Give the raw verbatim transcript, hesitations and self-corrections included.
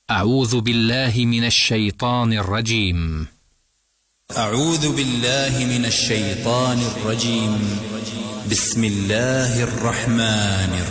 أعوذ بالله من الشيطان الرجيم. أعوذ بالله من الشيطان الرجيم. بسم الله الرحمن الرحيم.